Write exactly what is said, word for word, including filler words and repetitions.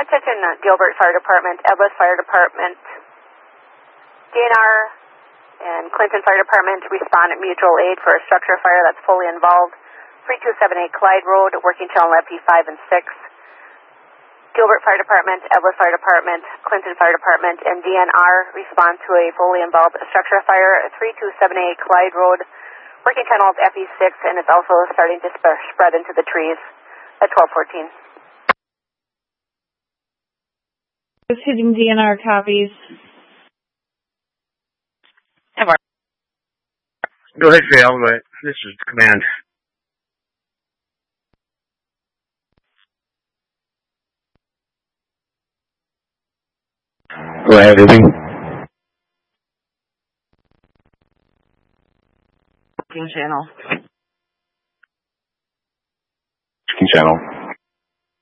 Attention uh, Gilbert Fire Department, Evlith Fire Department, D N R, and Clinton Fire Department respond at mutual aid for a structure fire that's fully involved. three two seven eight Clyde Road, working channel F P five and six. Gilbert Fire Department, Evlith Fire Department, Clinton Fire Department, and D N R respond to a fully involved structure fire at three two seven eight Clyde Road, working channel F E six, and it's also starting to sp spread into the trees at twelve fourteen. Just hitting D N R copies. Go ahead, Phil. Go ahead. This is command. Go ahead, Ruby. Booking channel. Booking channel.